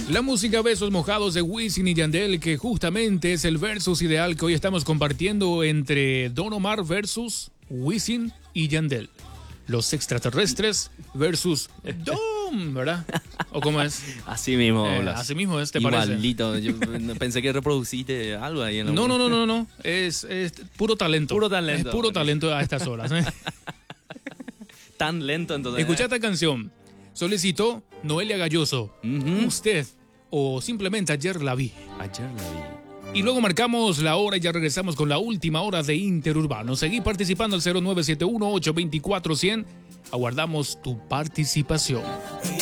La música Besos Mojados de Wisin y Yandel, que justamente es el versus ideal que hoy estamos compartiendo entre Don Omar versus Wisin y Yandel. Los extraterrestres versus Dom, ¿verdad? ¿O cómo es? Así mismo, así mismo es, ¿te parece? Igualito. Yo pensé que reproduciste algo ahí en la No. Es puro talento. Puro talento. Es puro talento a estas horas. Tan lento, entonces. Escucha esta canción. Solicitó Noelia Galloso. Usted, o simplemente ayer la vi. Ayer la vi. Y luego marcamos la hora y ya regresamos con la última hora de Interurbano. Seguí participando al 0971-824-100. Aguardamos tu participación.